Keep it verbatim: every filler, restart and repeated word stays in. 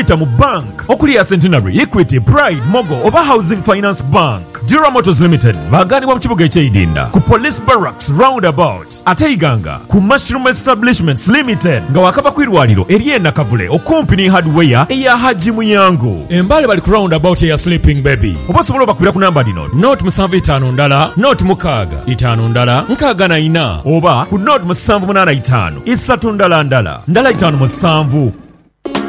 okuyita mu bank okuli ya Centenary, Equity, Pride, Mogo oba Housing Finance Bank. Dura Motors Limited baganibwa mu kibuga eky'Idinda ku Police Barracks roundabout, ate Iganga ku Mushroom Establishments Limited nga wakava ku irwaliro eri e Nakavule okumpi ne hardware eya Haji Muyango. Embale bali ku roundabout eya Sleeping Baby. Oba osobola bakubira ku namba dino noti musanvu itaano ndala noti mukaaga itaano ndala nkaaga na ina oba ku noti musanvu munaana itaano isatu ndala ndala ndala itaano musanvu.